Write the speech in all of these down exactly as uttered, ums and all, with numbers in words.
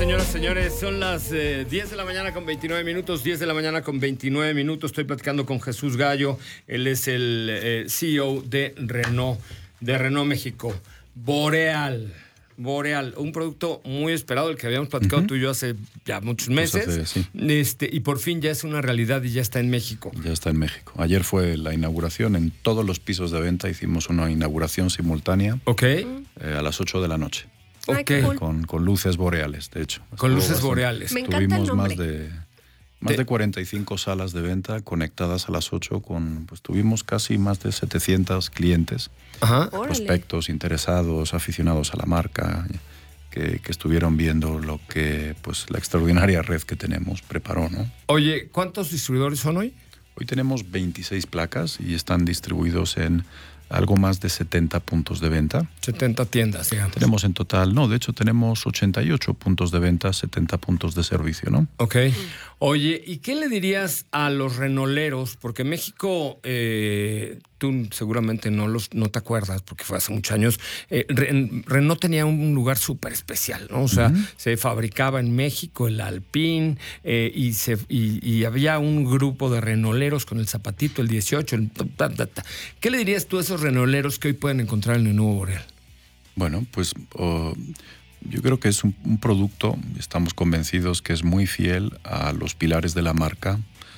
señoras, señores, son las eh, diez de la mañana con veintinueve minutos, diez de la mañana con veintinueve minutos. Estoy platicando con Jesús Gallo, él es el eh, C E O de Renault, de Renault México. Boreal, Boreal, un producto muy esperado, el que habíamos platicado uh-huh. tú y yo hace ya muchos meses, pues hace, sí. este, y por fin ya es una realidad y ya está en México. Ya está en México. Ayer fue la inauguración, en todos los pisos de venta hicimos una inauguración simultánea okay. eh, a las ocho de la noche. Okay. Cool. Con, con luces boreales, de hecho. Con luces bastante. boreales. Me encanta Tuvimos el nombre. más de más de, de cuarenta y cinco salas de venta conectadas a las ocho con, pues tuvimos casi más de setecientos clientes, Ajá. prospectos, interesados, aficionados a la marca, que, que estuvieron viendo lo que pues la extraordinaria red que tenemos preparó, ¿no? Oye, ¿cuántos distribuidores son hoy? Hoy tenemos veintiséis placas y están distribuidos en algo más de setenta puntos de venta. setenta tiendas, digamos. Tenemos en total, no, de hecho tenemos ochenta y ocho puntos de venta, setenta puntos de servicio, ¿no? Ok. Oye, ¿y qué le dirías a los renoleros? Porque México, eh, tú seguramente no los no te acuerdas, porque fue hace muchos años, eh, Renault tenía un lugar súper especial, ¿no? O sea, uh-huh. se fabricaba en México el Alpine eh, y, se, y, y había un grupo de renoleros con el zapatito, el dieciocho, el... ¿Qué le dirías tú a esos renoleros que hoy pueden encontrar en el nuevo Boreal? Bueno, pues... Uh... Yo creo que es un, un producto, estamos convencidos que es muy fiel a los pilares de la marca,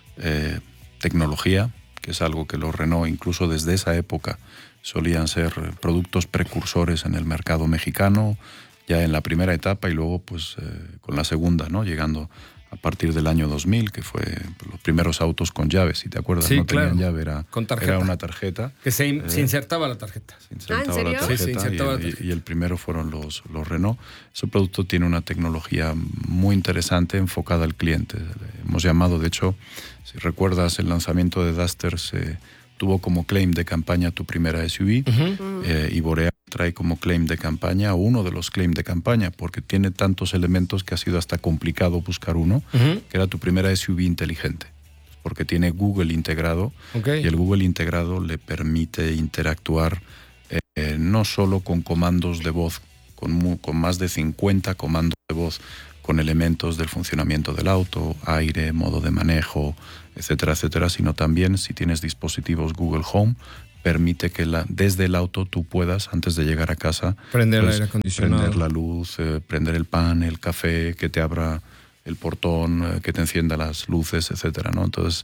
eh, tecnología, que es algo que los Renault, incluso desde esa época, solían ser productos precursores en el mercado mexicano, ya en la primera etapa y luego pues eh, con la segunda, ¿no? Llegando a partir del año dos mil, que fue los primeros autos con llaves, si te acuerdas, sí, no claro. tenían llave, era, con tarjeta. era una tarjeta. Que se, in, eh, se insertaba la tarjeta. Se insertaba ¿Ah, ¿en serio? la tarjeta, sí, se insertaba y, la tarjeta. Y, y el primero fueron los, los Renault. Ese producto tiene una tecnología muy interesante enfocada al cliente. Hemos llamado, de hecho, si recuerdas, el lanzamiento de Duster se tuvo como claim de campaña tu primera S U V, uh-huh. eh, y Boreal trae como claim de campaña, o uno de los claim de campaña, porque tiene tantos elementos que ha sido hasta complicado buscar uno, uh-huh. que era tu primera S U V inteligente, porque tiene Google integrado, okay. y el Google integrado le permite interactuar eh, no solo con comandos de voz, con, mu- con más de cincuenta comandos de voz, con elementos del funcionamiento del auto, aire, modo de manejo, etcétera, etcétera, sino también si tienes dispositivos Google Home, permite que la, desde el auto tú puedas, antes de llegar a casa, prender pues, el aire acondicionado, prender la luz, eh, prender el pan, el café, que te abra el portón, eh, que te encienda las luces, etcétera, ¿no? Entonces,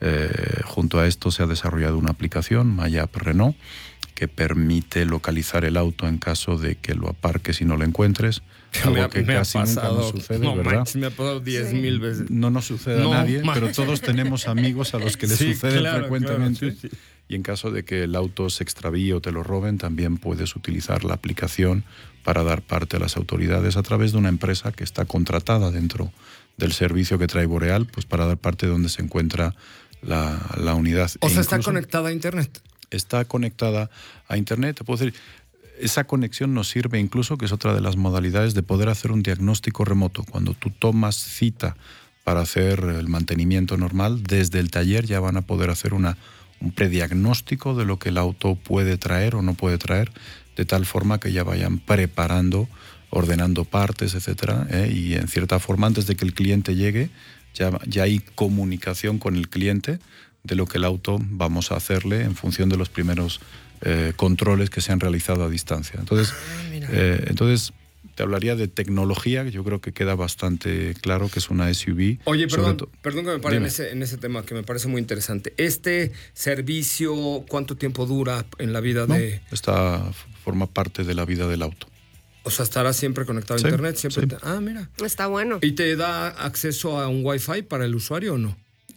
eh, junto a esto se ha desarrollado una aplicación, MyApp Renault, que permite localizar el auto en caso de que lo aparques y no lo encuentres. Algo me ha, que me casi ha pasado, nunca nos sucede, no, ¿verdad? Manches, me ha pasado diez mil sí. veces. No nos sucede no, a nadie, man. pero todos tenemos amigos a los que les sí, sucede claro, frecuentemente. Claro, sí, sí. Y en caso de que el auto se extravíe o te lo roben, también puedes utilizar la aplicación para dar parte a las autoridades a través de una empresa que está contratada dentro del servicio que trae Boreal, pues para dar parte de donde se encuentra la, la unidad. O e sea, está conectada a Internet. Está conectada a Internet. Te puedo decir, esa conexión nos sirve incluso, que es otra de las modalidades, de poder hacer un diagnóstico remoto. Cuando tú tomas cita para hacer el mantenimiento normal, desde el taller ya van a poder hacer una, un prediagnóstico de lo que el auto puede traer o no puede traer, de tal forma que ya vayan preparando, ordenando partes, etcétera, ¿eh? Y en cierta forma, antes de que el cliente llegue, ya, ya hay comunicación con el cliente de lo que el auto vamos a hacerle en función de los primeros eh, controles que se han realizado a distancia. Entonces, ah, eh, entonces, te hablaría de tecnología, que yo creo que queda bastante claro que es una S U V. Oye, perdón, perdón que me pare en ese, en ese tema, que me parece muy interesante. ¿Este servicio cuánto tiempo dura en la vida no, de...? Esta forma parte de la vida del auto. O sea, estará siempre conectado sí, a Internet. Siempre sí. te... Ah, mira. Está bueno. ¿Y te da acceso a un Wi-Fi para el usuario o no?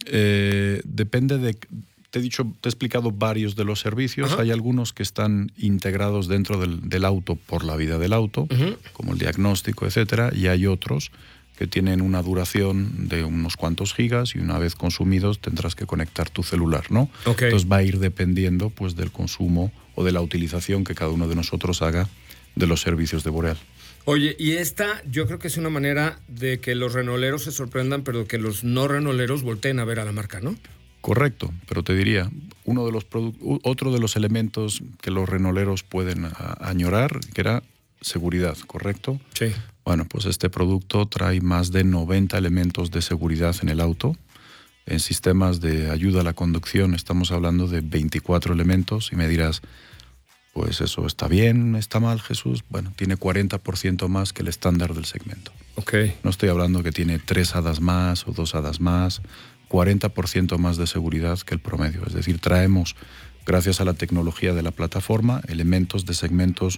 Eh, depende de... Te he dicho, te he explicado varios de los servicios. Ajá. Hay algunos que están integrados dentro del, del auto por la vida del auto, uh-huh. como el diagnóstico, etcétera, y hay otros que tienen una duración de unos cuantos gigas y una vez consumidos tendrás que conectar tu celular, ¿no? Okay. Entonces va a ir dependiendo pues del consumo o de la utilización que cada uno de nosotros haga de los servicios de Boreal. Oye, y esta yo creo que es una manera de que los renoleros se sorprendan, pero que los no renoleros volteen a ver a la marca, ¿no? Correcto, pero te diría, uno de los produ- otro de los elementos que los renoleros pueden a- añorar, que era seguridad, ¿correcto? Sí. Bueno, pues este producto trae más de noventa elementos de seguridad en el auto. En sistemas de ayuda a la conducción estamos hablando de veinticuatro elementos y me dirás, pues eso está bien, está mal, Jesús. Bueno, tiene cuarenta por ciento más que el estándar del segmento. Okay. No estoy hablando que tiene tres hadas más o dos hadas más, cuarenta por ciento más de seguridad que el promedio. Es decir, traemos, gracias a la tecnología de la plataforma, elementos de segmentos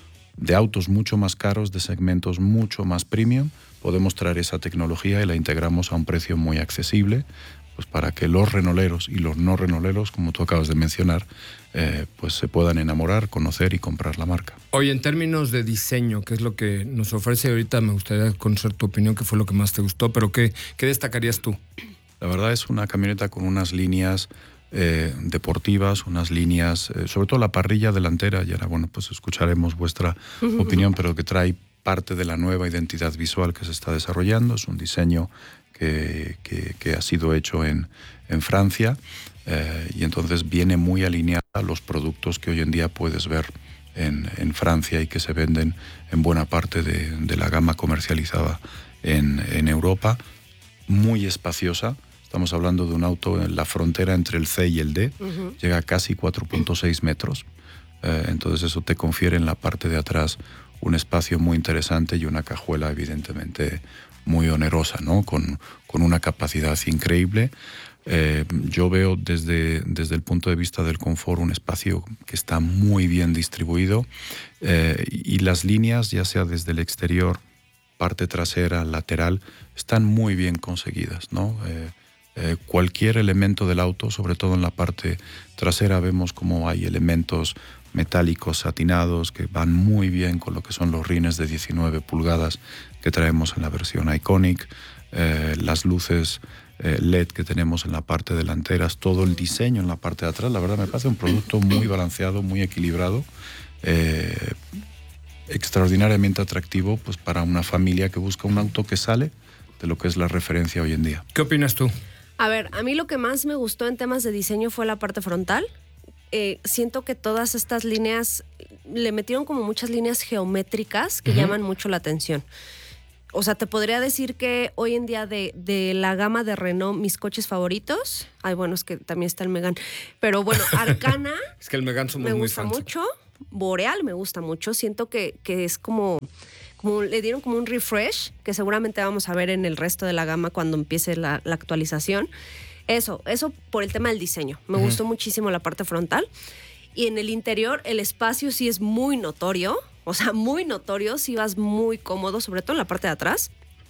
de autos mucho más caros, de segmentos mucho más premium. Podemos traer esa tecnología y la integramos a un precio muy accesible, pues para que los renoleros y los no renoleros, como tú acabas de mencionar, eh, pues se puedan enamorar, conocer y comprar la marca. Oye, en términos de diseño, ¿qué es lo que nos ofrece ahorita? Me gustaría conocer tu opinión, qué fue lo que más te gustó, pero ¿qué, qué destacarías tú? La verdad es una camioneta con unas líneas eh, deportivas, unas líneas, eh, sobre todo la parrilla delantera, y ahora, bueno, pues escucharemos vuestra opinión, pero que trae parte de la nueva identidad visual que se está desarrollando. Es un diseño que, que, que ha sido hecho en, en Francia eh, y entonces viene muy alineada a los productos que hoy en día puedes ver en, en Francia y que se venden en buena parte de, de la gama comercializada en, en Europa. Muy espaciosa. Estamos hablando de un auto en la frontera entre el C y el D. Uh-huh. Llega a casi cuatro punto seis metros. Eh, entonces eso te confiere en la parte de atrás un espacio muy interesante y una cajuela evidentemente muy onerosa, ¿no? Con, con una capacidad increíble. Eh, yo veo desde, desde el punto de vista del confort un espacio que está muy bien distribuido eh, y las líneas, ya sea desde el exterior, parte trasera, lateral, están muy bien conseguidas, ¿no? Eh, eh, cualquier elemento del auto, sobre todo en la parte trasera, vemos como hay elementos metálicos satinados que van muy bien con lo que son los rines de diecinueve pulgadas que traemos en la versión Iconic, eh, las luces eh, L E D que tenemos en la parte delantera, todo el diseño en la parte de atrás. La verdad me parece un producto muy balanceado, muy equilibrado, eh, extraordinariamente atractivo pues para una familia que busca un auto que sale de lo que es la referencia hoy en día. ¿Qué opinas tú? A ver, a mí lo que más me gustó en temas de diseño fue la parte frontal. Eh, siento que todas estas líneas, le metieron como muchas líneas geométricas que uh-huh. llaman mucho la atención. O sea, te podría decir que hoy en día de, de la gama de Renault, mis coches favoritos, ay, bueno, es que también está el Megane, pero bueno, Arcana, es que el Megane somos me muy gusta fans. mucho, Boreal me gusta mucho, siento que, que es como, como, le dieron como un refresh, que seguramente vamos a ver en el resto de la gama cuando empiece la, la actualización. Eso, eso por el tema del diseño. Me uh-huh. gustó muchísimo la parte frontal. Y en el interior, el espacio sí es muy notorio. O sea, muy notorio. Sí vas muy cómodo, sobre todo en la parte de atrás.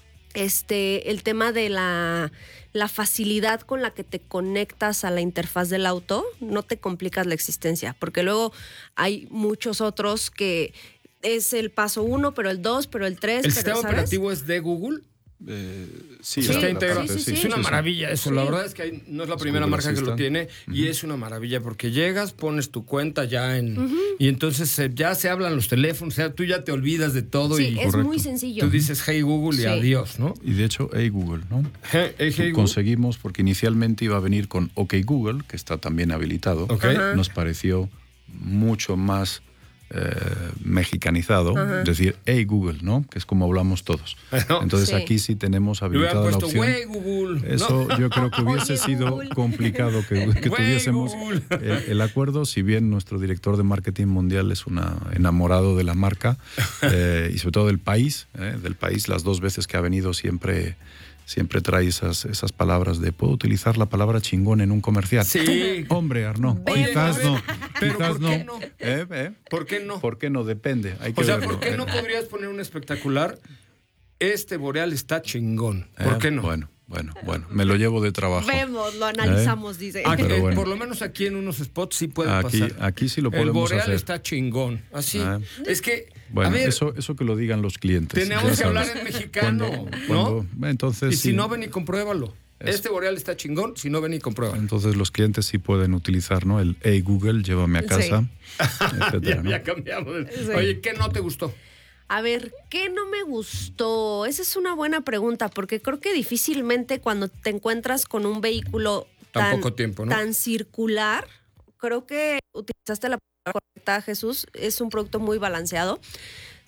Este, el tema de la, la facilidad con la que te conectas a la interfaz del auto, no te complicas la existencia. Porque luego hay muchos otros que es el paso uno, pero el dos, pero el tres. ¿El pero, sistema ¿sabes? operativo es de Google? Eh, sí, sí, está integrado. Sí, sí, sí. Es una sí, maravilla eso. Sí. La verdad es que hay, no es la Es primera Google marca Assistant. que lo tiene Uh-huh. y es una maravilla porque llegas, pones tu cuenta ya en... Uh-huh. Y entonces eh, ya se hablan los teléfonos, o sea, tú ya te olvidas de todo Sí, y es Correcto. muy sencillo. tú dices hey Google y Sí. adiós, ¿no? Y de hecho, hey Google, ¿no? Hey, hey, hey, Google. Conseguimos, porque inicialmente iba a venir con OK Google, que está también habilitado. Ok. Ajá. Nos pareció mucho más eh, mexicanizado, Ajá. decir hey Google, ¿no? Que es como hablamos todos. Bueno, Entonces sí. aquí sí tenemos Le hubieran habilitada la puesto opción. wey Google. Eso ¿no? yo creo que hubiese Oye, sido Google. complicado que, que Güey, tuviésemos Google. el, el acuerdo, si bien nuestro director de marketing mundial es un enamorado de la marca eh, y sobre todo del país, eh, del país, las dos veces que ha venido siempre, siempre trae esas, esas palabras de ¿puedo utilizar la palabra chingón en un comercial? Sí. Hombre, Arnaud, Oye, quizás a ver, no, pero quizás ¿por no. qué no? ¿Eh? ¿Eh? ¿Por qué no? ¿Por qué no? Depende, hay que O sea, verlo, ¿por qué eh. no podrías poner un espectacular? Este Boreal está chingón. ¿Por Eh, qué no? Bueno, bueno, bueno, me lo llevo de trabajo. Vemos, lo analizamos, dice. Aquí, Pero bueno. Por lo menos aquí en unos spots sí puede Aquí, pasar. aquí sí lo El podemos Boreal hacer. está chingón. Así. Ah. Es que, Bueno, a ver, eso, eso que lo digan los clientes. tenemos ya que sabes. hablar en mexicano, Cuando- ¿no? Entonces, Y si sí, no, ven y compruébalo. Es- Este Boreal está chingón, si no, ven y compruébalo. entonces los clientes sí pueden utilizar, ¿no? El hey Google, llévame a casa, etcétera, ya, ¿no? ya cambiamos. Sí. Oye, ¿qué no te gustó? A ver, ¿qué no me gustó? Esa es una buena pregunta, porque creo que difícilmente cuando te encuentras con un vehículo Tan tan, poco tiempo, ¿no? tan circular, creo que utilizaste la palabra correcta, Jesús, es un producto muy balanceado.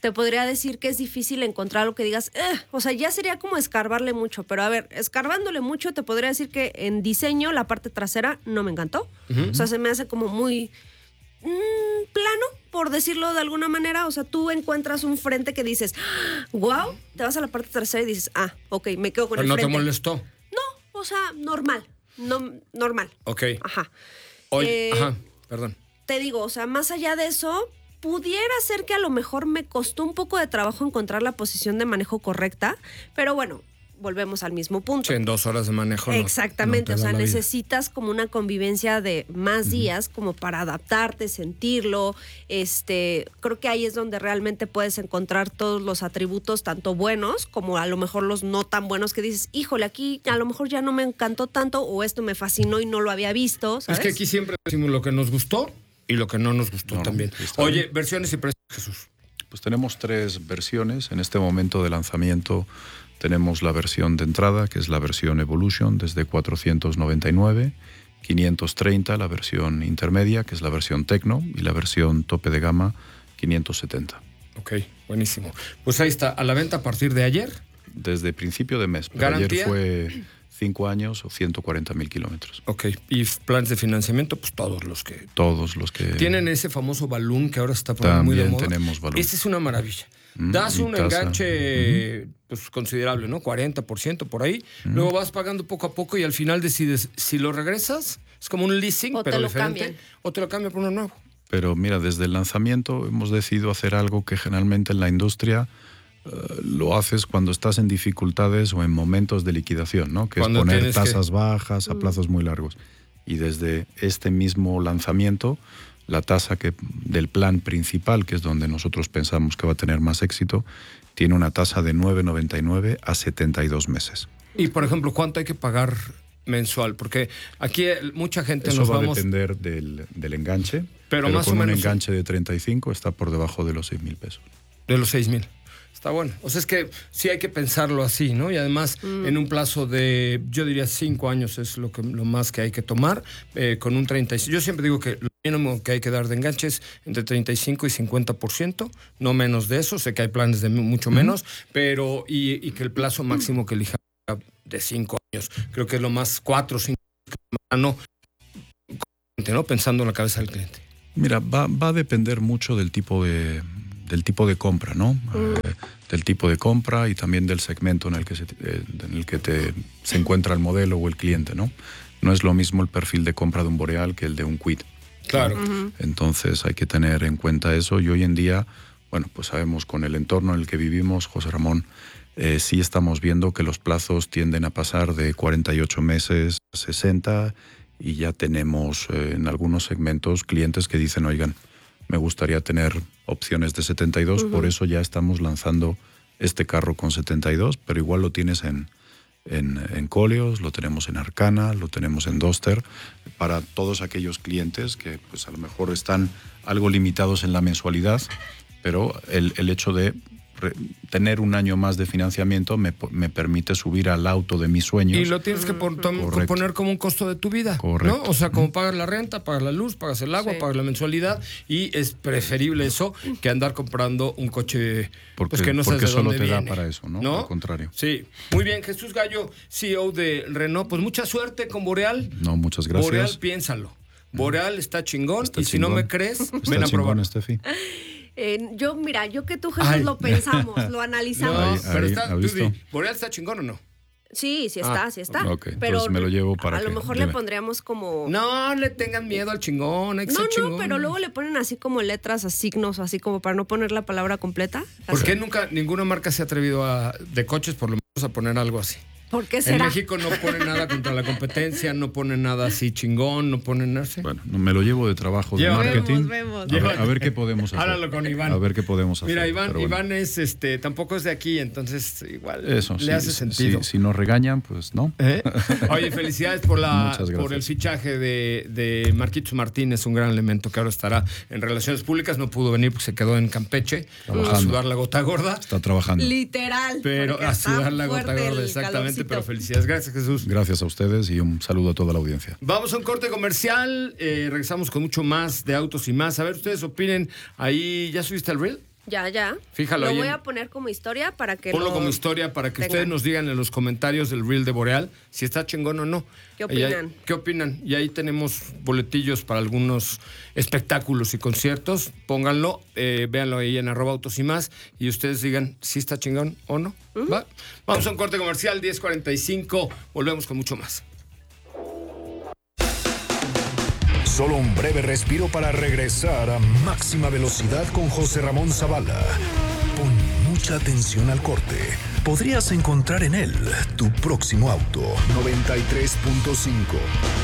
te podría decir que es difícil encontrar algo que digas, eh, o sea, ya sería como escarbarle mucho, pero a ver, escarbándole mucho, te podría decir que en diseño la parte trasera no me encantó. Uh-huh. O sea, se me hace como muy mmm, plano, por decirlo de alguna manera. O sea, tú encuentras un frente que dices, wow, te vas a la parte trasera y dices, ah, ok, me quedo con pero el no frente. ¿No te molestó? No, o sea, normal, no, normal. Ok. Ajá. Oye, eh, ajá, perdón. Te digo, o sea, más allá de eso, pudiera ser que a lo mejor me costó un poco de trabajo encontrar la posición de manejo correcta, pero bueno, volvemos al mismo punto. Sí, en dos horas de manejo. No, Exactamente, no o sea, necesitas como una convivencia de más uh-huh. días como para adaptarte, sentirlo. Este, creo que ahí es donde realmente puedes encontrar todos los atributos, tanto buenos como a lo mejor los no tan buenos, que dices, híjole, aquí a lo mejor ya no me encantó tanto o esto me fascinó y no lo había visto, ¿sabes? Es que aquí siempre decimos lo que nos gustó y lo que no nos gustó no, también. No, Oye, bien. Versiones y precios, Jesús. Pues tenemos tres versiones en este momento de lanzamiento. Tenemos la versión de entrada, que es la versión Evolution, desde cuatrocientos noventa y nueve, quinientos treinta la versión intermedia, que es la versión Tecno, y la versión tope de gama, quinientos setenta. Ok, buenísimo. Pues ahí está, a la venta a partir de ayer. Desde principio de mes. ¿Garantía? Ayer fue cinco años o ciento cuarenta mil kilómetros. Ok, y planes de financiamiento, pues todos los que... Todos los que... Tienen ese famoso balloon que ahora está poniendo muy de moda. También tenemos balloon. Este es una maravilla. Mm, das un tasa. enganche uh-huh. pues considerable, ¿no? cuarenta por ciento por ahí. Uh-huh. Luego vas pagando poco a poco y al final decides si lo regresas. Es como un leasing, o pero te lo diferente. Cambian. O te lo cambian por uno nuevo. Pero mira, desde el lanzamiento hemos decidido hacer algo que generalmente en la industria uh, lo haces cuando estás en dificultades o en momentos de liquidación, ¿no? Que cuando es poner tasas que... bajas a uh-huh. plazos muy largos. Y desde este mismo lanzamiento, la tasa que, del plan principal, que es donde nosotros pensamos que va a tener más éxito, tiene una tasa de nueve noventa y nueve a setenta y dos meses. Y, por ejemplo, ¿cuánto hay que pagar mensual? Porque aquí mucha gente Eso nos va vamos... a depender del, del enganche, pero, pero más con o menos un enganche de treinta y cinco está por debajo de los seis mil pesos. De los seis mil. Está bueno. O sea, es que sí hay que pensarlo así, ¿no? Y además, mm. en un plazo de, yo diría, cinco años es lo, que, lo más que hay que tomar, eh, con un treinta y cinco. Yo siempre digo que lo mínimo que hay que dar de enganche es entre treinta y cinco y cincuenta por ciento, no menos de eso. Sé que hay planes de mucho menos, mm. pero y, y que el plazo máximo que elija de cinco años. Creo que es lo más cuatro o cinco no, ¿no? Pensando en la cabeza del cliente. Mira, va, va a depender mucho del tipo de... del tipo de compra, ¿no? Mm. Eh, del tipo de compra y también del segmento en el que, se, eh, en el que te, se encuentra el modelo o el cliente, ¿no? No es lo mismo el perfil de compra de un Boreal que el de un Kwid. Claro. Uh-huh. Entonces hay que tener en cuenta eso y hoy en día, bueno, pues sabemos con el entorno en el que vivimos, José Ramón, eh, sí estamos viendo que los plazos tienden a pasar de cuarenta y ocho meses a sesenta y ya tenemos eh, en algunos segmentos clientes que dicen, oigan, me gustaría tener opciones de setenta y dos, uh-huh. por eso ya estamos lanzando este carro con setenta y dos, pero igual lo tienes en, en, en Koleos, lo tenemos en Arkana, lo tenemos en Duster, para todos aquellos clientes que pues a lo mejor están algo limitados en la mensualidad, pero el, el hecho de re, tener un año más de financiamiento me, me permite subir al auto de mis sueños. Y lo tienes que por, tom, poner como un costo de tu vida. Correcto. ¿No? O sea, como pagas la renta, pagas la luz, pagas el agua, sí. pagas la mensualidad, y es preferible eso que andar comprando un coche porque, pues que no sabes de solo dónde te viene. da para eso, ¿no? ¿no? Al contrario. Sí. Muy bien, Jesús Gallo, C E O de Renault, pues mucha suerte con Boreal. No, muchas gracias. Boreal, piénsalo. Boreal está chingón, está y chingón. Si no me crees, está ven a probar. Steffi. Eh, yo, mira, yo que tú, Jesús, Ay. lo pensamos, lo analizamos. No, Ahí, pero ahí, está, ¿ha visto? Di, ¿Boreal está chingón o no? Sí, sí está, ah, sí está. Ok, pero pues me lo llevo para a que... lo mejor dime. le pondríamos como... No le tengan miedo al chingón, hay que No, ser no, chingón. pero luego le ponen así como letras, a signos, así como para no poner la palabra completa. ¿Por así. qué nunca ninguna marca se ha atrevido a, de coches por lo menos a poner algo así? ¿Por qué En será? México no pone nada contra la competencia, no pone nada así chingón, no ponen nada así. Bueno, me lo llevo de trabajo de Lleva- marketing. Vemos, A, ver, a ver qué podemos hacer. Háblalo con Iván. A ver qué podemos hacer. Mira, Iván, pero bueno. Iván es este, tampoco es de aquí, entonces igual Eso, le sí, hace sí, sentido. sí, si nos regañan, pues no. ¿Eh? Oye, felicidades por la Muchas gracias. por el fichaje de, de Marquitos Martínez, un gran elemento que ahora estará en Relaciones Públicas. No pudo venir porque se quedó en Campeche Trabajando. a sudar la gota gorda. Está trabajando. Literal. Pero porque a está sudar la gota fuerte gorda, el exactamente. calorcito. Pero felicidades. Gracias, Jesús. Gracias a ustedes y un saludo a toda la audiencia. Vamos a un corte comercial. Eh, regresamos con mucho más de autos y más. A ver, ustedes opinen. Ahí, ¿ya subiste al reel? Ya, ya. Fíjalo Lo ahí voy en- a poner como historia para que Ponlo lo como historia para que tengan. ustedes nos digan en los comentarios del Reel de Boreal si está chingón o no. ¿Qué Y ahí- opinan? ¿Qué opinan? Y ahí tenemos boletillos para algunos espectáculos y conciertos. Pónganlo, eh, véanlo ahí en arroba autos y más y ustedes digan si está chingón o no. ¿Va? Vamos a un corte comercial, diez cuarenta y cinco. Volvemos con mucho más. Solo un breve respiro para regresar a máxima velocidad con José Ramón Zavala. Pon mucha atención al corte. Podrías encontrar en él tu próximo auto. noventa y tres punto cinco.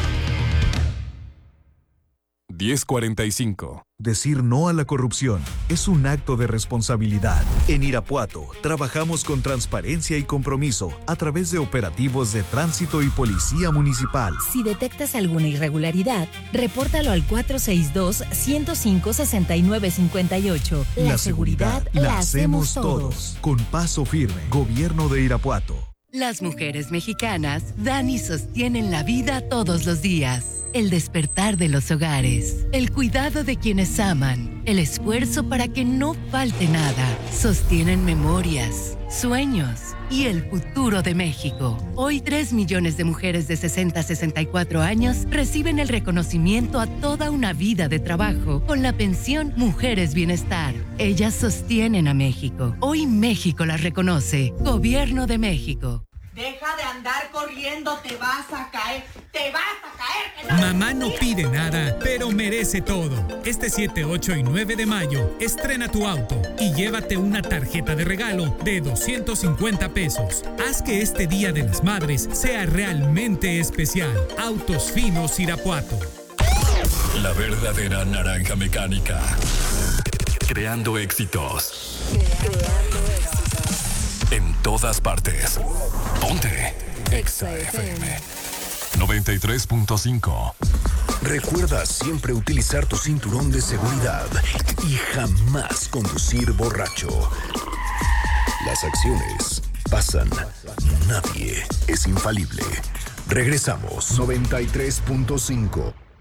diez cuarenta y cinco. Decir no a la corrupción es un acto de responsabilidad. En Irapuato, trabajamos con transparencia y compromiso a través de operativos de tránsito y policía municipal. Si detectas alguna irregularidad, repórtalo al cuatro seis dos, uno cero cinco, seis nueve cinco ocho. La, seguridad la hacemos todos. Con paso firme, Gobierno de Irapuato. Las mujeres mexicanas dan y sostienen la vida todos los días. El despertar de los hogares, el cuidado de quienes aman, el esfuerzo para que no falte nada. Sostienen memorias, sueños y el futuro de México. Hoy, tres millones de mujeres de sesenta a sesenta y cuatro años reciben el reconocimiento a toda una vida de trabajo con la pensión Mujeres Bienestar. Ellas sostienen a México. Hoy México las reconoce. Gobierno de México. Deja de andar corriendo, te vas a caer, te vas a caer. Que no... Mamá no pide nada, pero merece todo. Este siete, ocho y nueve de mayo, estrena tu auto y llévate una tarjeta de regalo de doscientos cincuenta pesos. Haz que este Día de las Madres sea realmente especial. Autos Finos Irapuato. La verdadera naranja mecánica. Creando éxitos. En todas partes. Ponte Exa F M noventa y tres punto cinco. Recuerda siempre utilizar tu cinturón de seguridad y jamás conducir borracho. Las acciones pasan. Nadie es infalible. Regresamos. noventa y tres punto cinco.